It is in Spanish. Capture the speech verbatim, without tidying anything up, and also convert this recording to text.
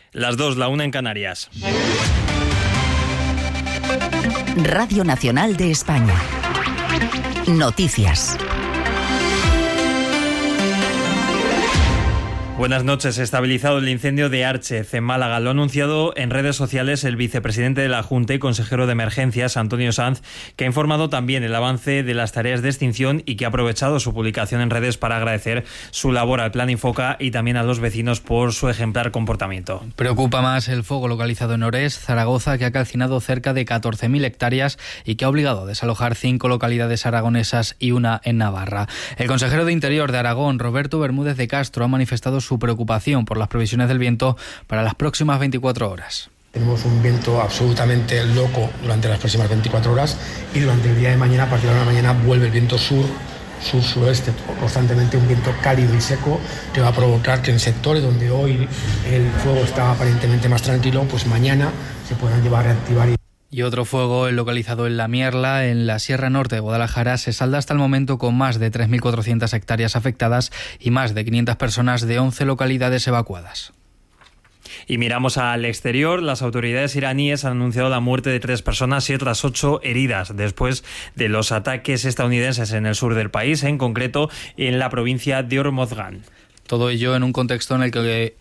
Las dos, la una en Canarias. Radio Nacional de España. Noticias. Buenas noches. Estabilizado el incendio de Árchez, en Málaga. Lo ha anunciado en redes sociales el vicepresidente de la Junta y consejero de Emergencias, Antonio Sanz, que ha informado también el avance de las tareas de extinción y que ha aprovechado su publicación en redes para agradecer su labor al Plan Infoca y también a los vecinos por su ejemplar comportamiento. Preocupa más el fuego localizado en Orés, Zaragoza, que ha calcinado cerca de catorce mil hectáreas y que ha obligado a desalojar cinco localidades aragonesas y una en Navarra. El consejero de Interior de Aragón, Roberto Bermúdez de Castro, ha manifestado su preocupación por las previsiones del viento para las próximas veinticuatro horas. Tenemos un viento absolutamente loco durante las próximas veinticuatro horas y durante el día de mañana, a partir de la mañana, vuelve el viento sur, sur-suroeste, constantemente un viento cálido y seco que va a provocar que en sectores donde hoy el fuego está aparentemente más tranquilo, pues mañana se puedan llevar a reactivar. Y otro fuego localizado en La Mierla, en la Sierra Norte de Guadalajara, se salda hasta el momento con más de tres mil cuatrocientas hectáreas afectadas y más de quinientas personas de once localidades evacuadas. Y miramos al exterior. Las autoridades iraníes han anunciado la muerte de tres personas y otras ocho heridas después de los ataques estadounidenses en el sur del país, en concreto en la provincia de Hormozgan. Todo ello en un contexto en el que